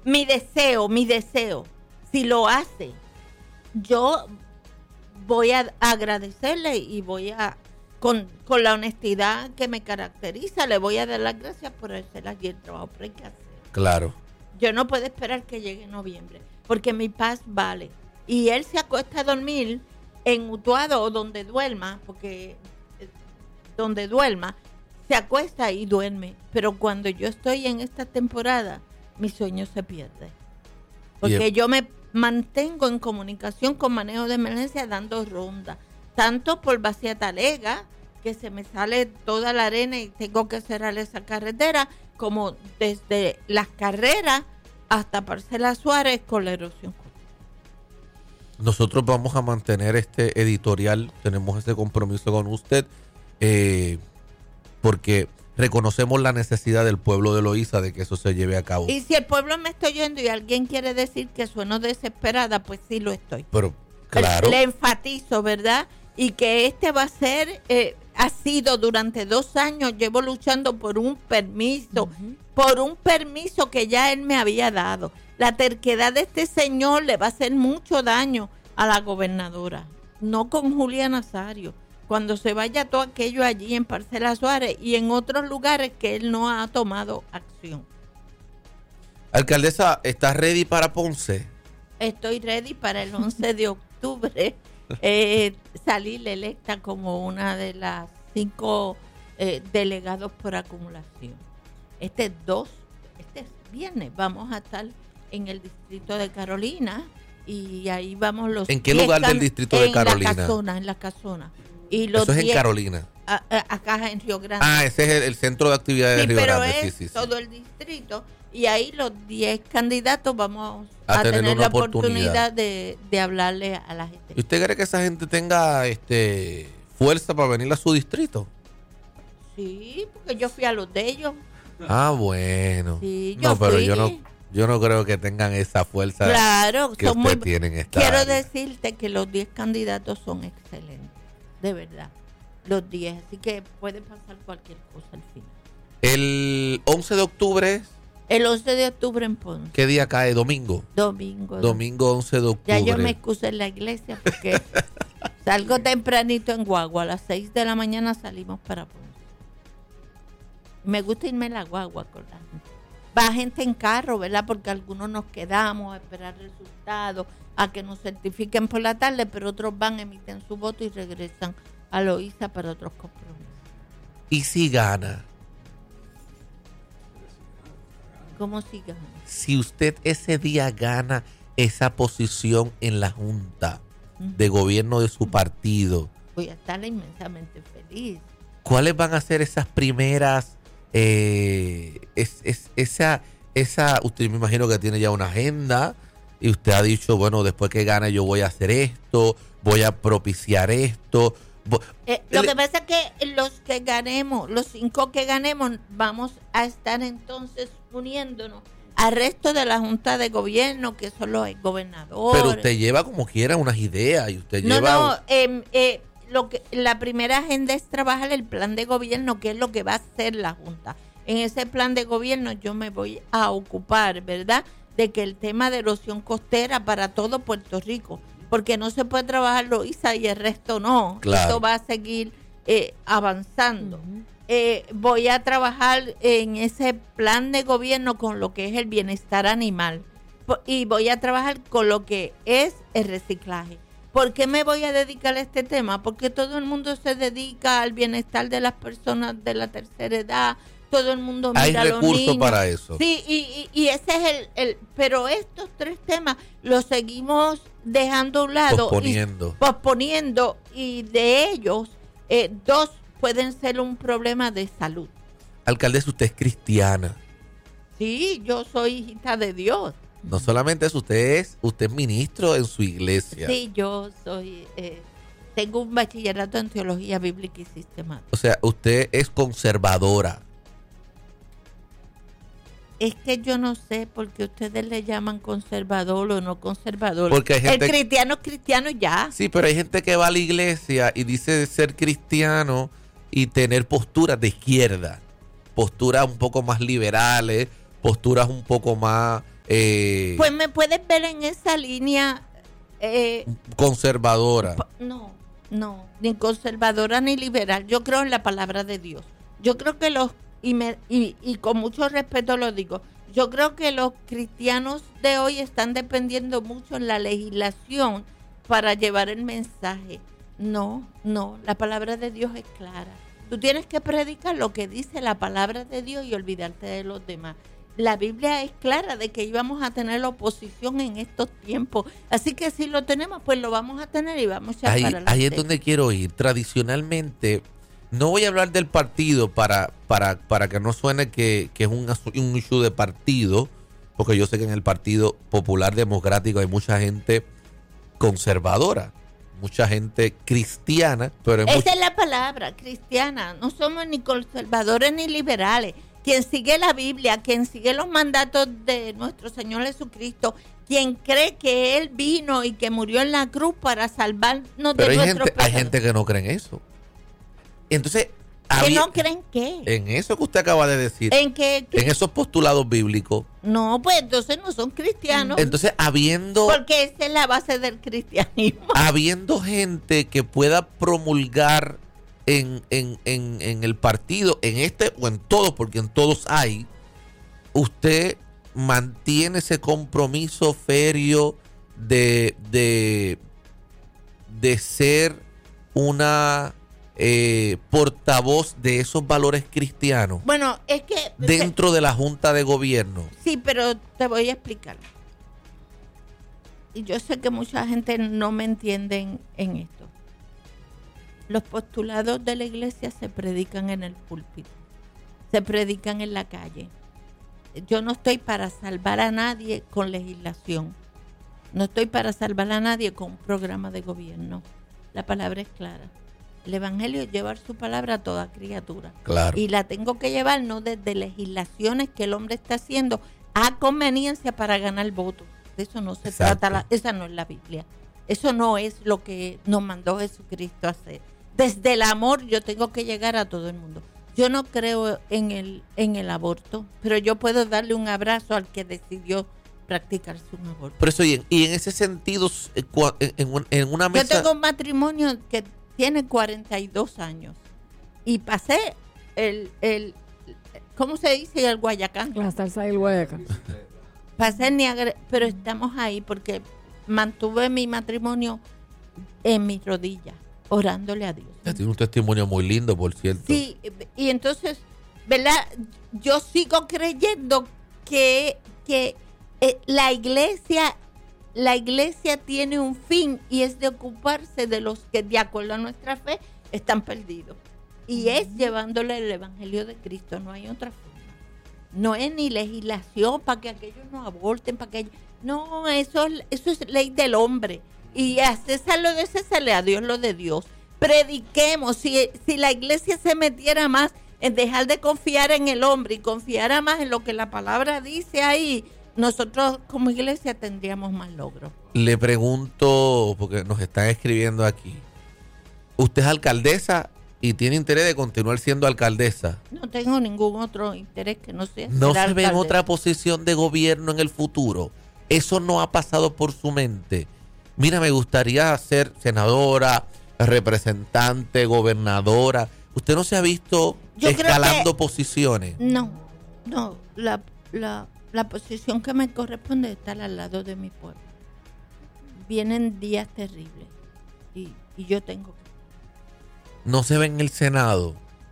mi deseo, si lo hace, yo voy a agradecerle y voy a, con la honestidad que me caracteriza, le voy a dar las gracias por hacer aquí el trabajo, pero hay que hacer. Claro. Yo no puedo esperar que llegue noviembre, porque mi paz vale. Y él se acuesta a dormir en Utuado o donde duerma, porque donde duerma, se acuesta y duerme. Pero cuando yo estoy en esta temporada, mi sueño se pierde. Porque yo me mantengo en comunicación con manejo de emergencia dando ronda. Tanto por Vacía Talega, que se me sale toda la arena y tengo que cerrar esa carretera, como desde Las Carreras hasta Parcela Suárez con la erosión. Nosotros vamos a mantener este editorial, tenemos ese compromiso con usted, porque reconocemos la necesidad del pueblo de Loíza de que eso se lleve a cabo. Y si el pueblo me está oyendo y alguien quiere decir que sueno desesperada, pues sí lo estoy. Pero, claro. Le enfatizo, ¿verdad? Y que este va a ser, ha sido durante 2 años, llevo luchando por un permiso, que ya él me había dado. La terquedad de este señor le va a hacer mucho daño a la gobernadora, no con Julia Nazario. Cuando se vaya todo aquello allí en Parcela Suárez y en otros lugares que él no ha tomado acción. Alcaldesa, ¿estás ready para Ponce? Estoy ready para el 11 de octubre salir electa como una de las 5 delegados por acumulación. Este viernes vamos a estar en el distrito de Carolina y ahí vamos los... ¿En qué lugar del distrito de Carolina? En la Casona. Y los eso es en Carolina. Acá en Río Grande. Ese es el centro de actividades de Río Grande. Pero es todo el distrito. Y ahí los 10 candidatos vamos a tener la oportunidad de hablarle a la gente. ¿Y usted cree que esa gente tenga fuerza para venir a su distrito? Sí, porque yo fui a los de ellos. Ah, bueno. Sí, pero yo no creo que tengan esa fuerza que usted tiene en esta Quiero área. decirte que los 10 candidatos son excelentes, de verdad. Los 10, así que puede pasar cualquier cosa al final. El 11 de octubre. El 11 de octubre en Ponce. ¿Qué día cae? ¿Domingo? Domingo 11 de octubre. Ya yo me excusé en la iglesia porque salgo tempranito en guagua. A las 6 de la mañana salimos para Ponce. Me gusta irme en la guagua con la gente. Va gente en carro, ¿verdad? Porque algunos nos quedamos a esperar resultados, a que nos certifiquen por la tarde, pero otros van, emiten su voto y regresan a Loíza para otros compromisos. ¿Y si gana? ¿Cómo si gana? Si usted ese día gana esa posición en la Junta de Gobierno de su partido, voy a estar inmensamente feliz. ¿Cuáles van a ser esas primeras usted me imagino que tiene ya una agenda y usted ha dicho, bueno, después que gane yo voy a hacer esto, voy a propiciar esto? Lo que pasa es que los que ganemos, los 5 que ganemos, vamos a estar entonces uniéndonos al resto de la Junta de Gobierno, que son los gobernadores. Pero usted lleva como quiera unas ideas y usted lleva... La primera agenda es trabajar el plan de gobierno, que es lo que va a hacer la Junta. En ese plan de gobierno yo me voy a ocupar, ¿verdad?, de que el tema de erosión costera para todo Puerto Rico, porque no se puede trabajar Loíza y el resto no. Claro. Esto va a seguir avanzando. Voy a trabajar en ese plan de gobierno con lo que es el bienestar animal y voy a trabajar con lo que es el reciclaje. ¿Por qué me voy a dedicar a este tema? Porque todo el mundo se dedica al bienestar de las personas de la tercera edad, todo el mundo mira a los niños. Hay recursos para eso. Sí, y ese es pero estos 3 temas los seguimos dejando a un lado. Posponiendo, y de ellos, 2 pueden ser un problema de salud. Alcaldesa, usted es cristiana. Sí, yo soy hijita de Dios. No solamente eso, usted es ministro en su iglesia. Sí, yo soy, tengo un bachillerato en teología bíblica y sistemática. O sea, usted es conservadora. Es que yo no sé por qué ustedes le llaman conservador o no conservador. Porque hay gente, el cristiano es cristiano ya. Sí, pero hay gente que va a la iglesia y dice ser cristiano y tener posturas de izquierda, posturas un poco más liberales, posturas un poco más Pues me puedes ver en esa línea. Conservadora. No, ni conservadora ni liberal. Yo creo en la palabra de Dios. Yo creo que y con mucho respeto lo digo, yo creo que los cristianos de hoy están dependiendo mucho en la legislación para llevar el mensaje. No, la palabra de Dios es clara. Tú tienes que predicar lo que dice la palabra de Dios y olvidarte de los demás. La Biblia es clara de que íbamos a tener oposición en estos tiempos. Así que si lo tenemos, pues lo vamos a tener y vamos a echar para adelante. Ahí es donde quiero ir. Tradicionalmente, no voy a hablar del partido para que no suene que es un issue de partido, porque yo sé que en el Partido Popular Democrático hay mucha gente conservadora, mucha gente cristiana, pero esa es la palabra, cristiana. No somos ni conservadores ni liberales. Quien sigue la Biblia, quien sigue los mandatos de nuestro Señor Jesucristo, quien cree que Él vino y que murió en la cruz para salvarnos de nuestros pecados. Hay gente que no cree en eso. Entonces, ¿que no creen qué? En eso que usted acaba de decir. ¿En qué? En esos postulados bíblicos. No, pues entonces no son cristianos. Entonces, porque esa es la base del cristianismo. Habiendo gente que pueda promulgar en el partido, en este o en todos, porque en todos hay, usted mantiene ese compromiso férreo de ser una portavoz de esos valores cristianos. Bueno, es que dentro de la Junta de Gobierno. Sí, pero te voy a explicar. Y yo sé que mucha gente no me entiende en esto. Los postulados de la iglesia se predican en el púlpito, se predican en la calle. Yo no estoy para salvar a nadie con legislación. No estoy para salvar a nadie con un programa de gobierno. La palabra es clara. El evangelio es llevar su palabra a toda criatura. Claro. Y la tengo que llevar no desde legislaciones que el hombre está haciendo a conveniencia para ganar votos. De eso no se trata. Esa no es la Biblia. Eso no es lo que nos mandó Jesucristo a hacer. Desde el amor yo tengo que llegar a todo el mundo. Yo no creo en el aborto, pero yo puedo darle un abrazo al que decidió practicarse un aborto. Por eso, y en ese sentido, en una mesa... Yo tengo un matrimonio que tiene 42 años y pasé ¿cómo se dice? El Guayacán. La salsa del Guayacán. Pasé el Niágara, pero estamos ahí porque mantuve mi matrimonio en mis rodillas, orándole a Dios. Tiene un testimonio muy lindo, por cierto. Sí, y entonces, ¿verdad? Yo sigo creyendo que la iglesia tiene un fin y es de ocuparse de los que de acuerdo a nuestra fe están perdidos. Y es llevándole el evangelio de Cristo, no hay otra forma. No es ni legislación para que aquellos no aborten, no, eso es ley del hombre. Y a César lo de César, a Dios lo de Dios. Prediquemos, si la iglesia se metiera más en dejar de confiar en el hombre y confiara más en lo que la palabra dice ahí, nosotros como iglesia tendríamos más logro. Le pregunto, porque nos están escribiendo aquí, ¿usted es alcaldesa y tiene interés de continuar siendo alcaldesa? No tengo ningún otro interés que no sea. ¿No se ve en otra posición de gobierno en el futuro? Eso no ha pasado por su mente. Mira, me gustaría ser senadora, representante, gobernadora. ¿Usted no se ha visto escalando posiciones? No, la posición que me corresponde es estar al lado de mi pueblo. Vienen días terribles y yo tengo que... ¿No se ve en el Senado?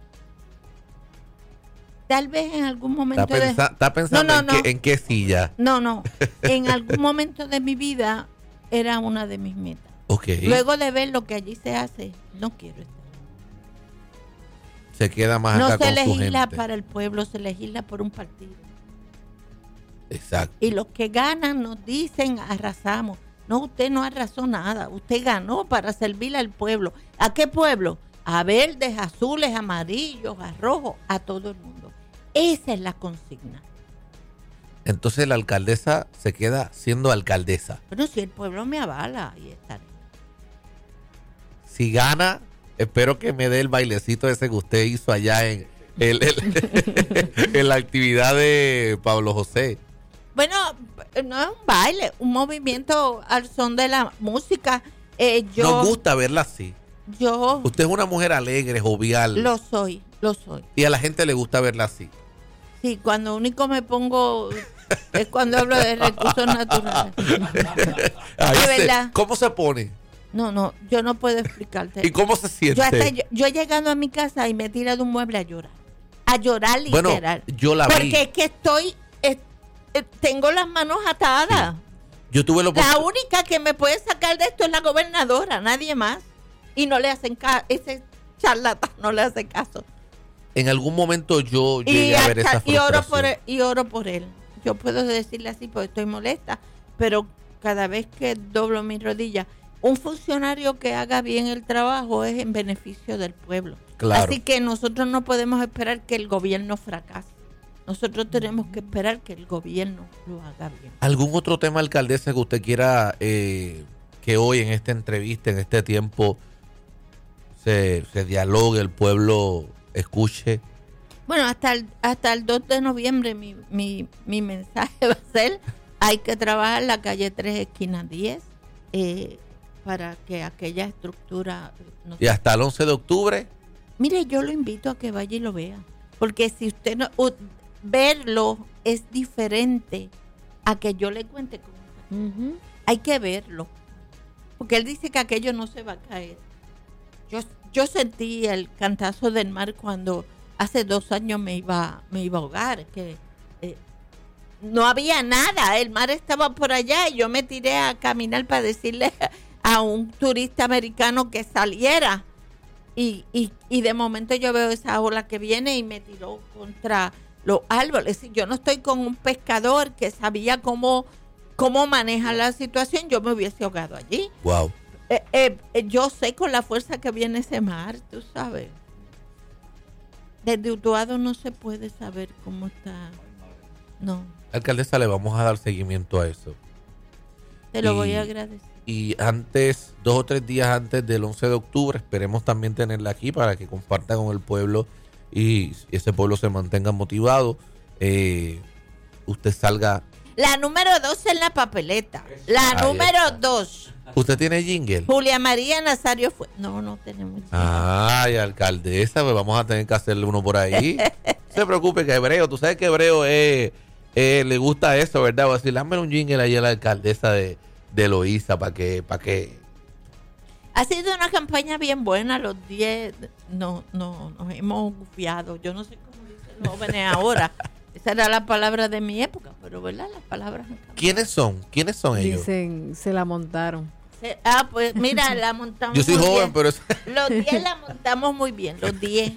Tal vez en algún momento... ¿Está pensando en qué silla? No. En algún momento de mi vida era una de mis metas. Okay. Luego de ver lo que allí se hace, no quiero estar. Se queda más acá con su gente. No se legisla para el pueblo, se legisla por un partido. Exacto. Y los que ganan nos dicen, arrasamos. No, usted no arrasó nada. Usted ganó para servirle al pueblo. ¿A qué pueblo? A verdes, azules, amarillos, a rojos, a todo el mundo. Esa es la consigna. Entonces la alcaldesa se queda siendo alcaldesa. Bueno, si el pueblo me avala, ahí estaré. Si gana, espero que me dé el bailecito ese que usted hizo allá en la actividad de Pablo José. Bueno, no es un baile, un movimiento al son de la música. Nos gusta verla así. Yo Usted es una mujer alegre, jovial. lo soy. Y a la gente le gusta verla así. Sí, cuando único me pongo es cuando hablo de recursos naturales. De verdad. ¿Cómo se pone? No, yo no puedo explicarte. ¿Y cómo se siente? Yo he llegado a mi casa y me he tirado un mueble a llorar. A llorar literal. Bueno, yo la vi. Porque es que tengo las manos atadas. Sí. Yo tuve La única que me puede sacar de esto es la gobernadora, nadie más. Y no le hacen caso, ese charlatán no le hace caso. En algún momento yo llegué a ver esa frustración. Y oro por él. Yo puedo decirle así porque estoy molesta, pero cada vez que doblo mis rodillas, un funcionario que haga bien el trabajo es en beneficio del pueblo. Claro. Así que nosotros no podemos esperar que el gobierno fracase. Nosotros tenemos que esperar que el gobierno lo haga bien. ¿Algún otro tema, alcaldesa, que usted quiera que hoy en esta entrevista, en este tiempo, se dialogue, el pueblo escuche? Bueno, hasta el 2 de noviembre mi mensaje va a ser: hay que trabajar la calle 3, esquina 10, para que aquella estructura... ¿Y hasta el 11 de octubre? Mire, yo lo invito a que vaya y lo vea. Porque si usted no... verlo es diferente a que yo le cuente cómo. Hay que verlo. Porque él dice que aquello no se va a caer. Yo sentí el cantazo del mar cuando hace 2 años me iba a ahogar, que no había nada, el mar estaba por allá y yo me tiré a caminar para decirle a un turista americano que saliera y de momento yo veo esa ola que viene y me tiró contra los árboles. Yo no estoy con un pescador que sabía cómo manejar la situación, yo me hubiese ahogado allí. Wow. Yo sé con la fuerza que viene ese mar, tú sabes. Desde Utuado no se puede saber cómo está. No. Alcaldesa, le vamos a dar seguimiento a eso. Te lo voy a agradecer. Y antes, 2 o 3 días antes del 11 de octubre, esperemos también tenerla aquí para que comparta con el pueblo y ese pueblo se mantenga motivado. Usted salga. La número 2 en la papeleta. La número 2. ¿Usted tiene jingle? Julia María Nazario fue. No tenemos jingle. Ay, alcaldesa, pues vamos a tener que hacerle uno por ahí. No se preocupe que Hebreo, tú sabes que Hebreo le gusta eso, ¿verdad? Voy a decir, dame un jingle ahí a la alcaldesa de Loíza para que. Ha sido una campaña bien buena. Los 10 nos hemos gufiado. Yo no sé cómo dicen los jóvenes ahora. Esa era la palabra de mi época, pero ¿verdad? Las palabras han cambiado. ¿Quiénes son ellos? Dicen, se la montaron. Pues mira, la montamos. Yo soy muy joven, bien. pero Los 10 la montamos muy bien, los 10.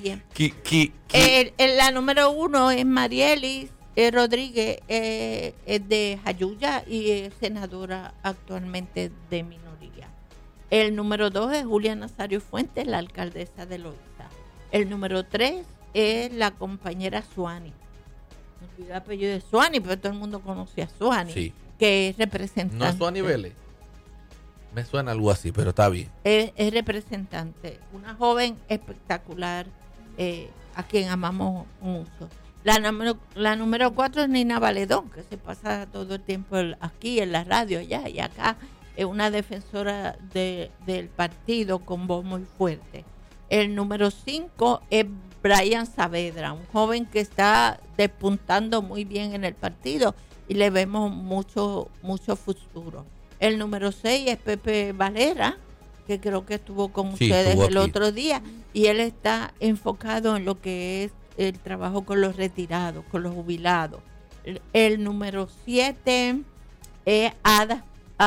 ¿Qué? La número 1 es Marielis Rodríguez, es de Jayuya y es senadora actualmente de minoría. El número 2 es Julia Nazario Fuentes, la alcaldesa de Loíza. El número 3 es la compañera Suani. Me olvidé el apellido de Suani, pero todo el mundo conoce a Suani, Sí. que es representante. ¿No es Suani Vélez? Me suena algo así, pero está bien. Es representante, una joven espectacular, a quien amamos mucho. La número 4 es Nina Valedón, que se pasa todo el tiempo aquí en la radio allá y acá. Es una defensora del partido con voz muy fuerte. El número 5 es Brian Saavedra, un joven que está despuntando muy bien en el partido y le vemos mucho futuro. El número 6 es Pepe Valera, que creo que estuvo con ustedes el otro día, y él está enfocado en lo que es el trabajo con los retirados, con los jubilados. El número 7 es Ada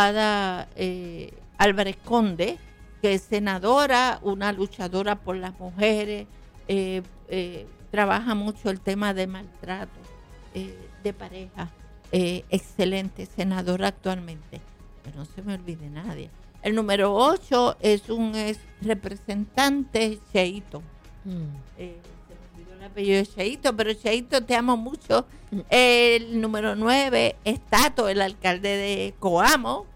Álvarez Conde, que es senadora, una luchadora por las mujeres, trabaja mucho el tema de maltrato de pareja, excelente, senadora actualmente, pero no se me olvide nadie. El número 8 es un ex representante, Cheito. Se me olvidó el apellido de Cheito, pero Cheito, te amo mucho. El número 9 es Tato, el alcalde de Coamo,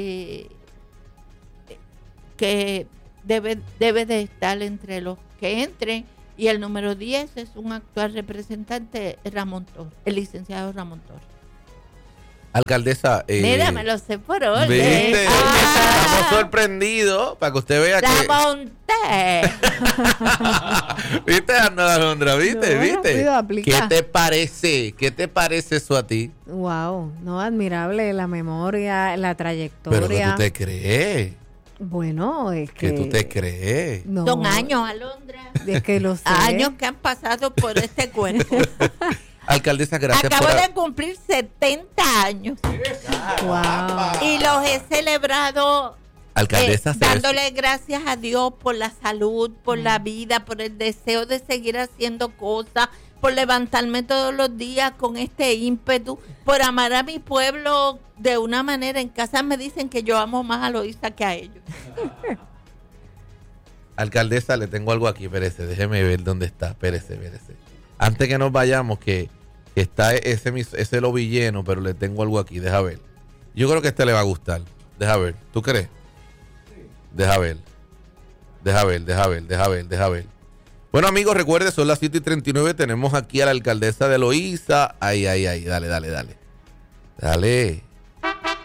que debe de estar entre los que entren. Y el número 10 es un actual representante, Ramón Torres, el licenciado Ramón Torres. Alcaldesa. Mira, me lo sé por orden. ¿Viste? Estamos sorprendidos para que usted vea La que. monté. ¿Viste, Ana Alondra? ¿Viste? No, ¿Viste? rápido, aplica. ¿Qué te parece? ¿Qué te parece eso a ti? Wow, no, admirable la memoria, la trayectoria. Pero que tú te crees. Bueno, es que... Que tú te crees. No, Son años, Alondra. es que lo sé. Años que han pasado por este cuerpo. Alcaldesa, gracias Acabo por... de cumplir 70 años. Wow. Y los he celebrado Alcaldesa, dándole gracias a Dios por la salud, por la vida, por el deseo de seguir haciendo cosas, por levantarme todos los días con este ímpetu, por amar a mi pueblo de una manera. En casa me dicen que yo amo más a Loíza que a ellos. Alcaldesa, le tengo algo aquí, espérese, déjeme ver dónde está, espérese. Antes que nos vayamos, que está ese lobby lleno, pero le tengo algo aquí, deja ver. Yo creo que este le va a gustar, deja ver, ¿tú crees? Deja ver. Bueno, amigos, recuerde, son las 7:39, tenemos aquí a la alcaldesa de Loíza. Ay, dale.